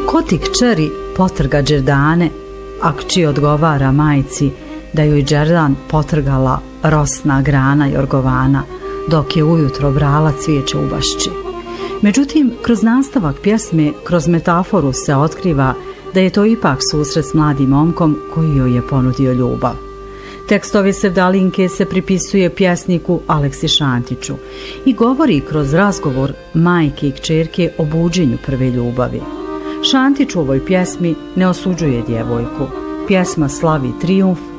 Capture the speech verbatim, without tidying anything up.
Koti kćeri potrga Đerdane, a kći odgovara majci da joj Đerdan potrgala rosna grana jorgovana, dok je ujutro brala cvijeće u bašči. Međutim, kroz nastavak pjesme, kroz metaforu se otkriva da je to ipak susret s mladim momkom koji joj je ponudio ljubav. Tekst ove sevdalinke se pripisuje pjesniku Aleksi Šantiću i govori kroz razgovor majke i kćerke o buđenju prve ljubavi. Šantić u ovoj pjesmi ne osuđuje djevojku. Pjesma slavi trijumf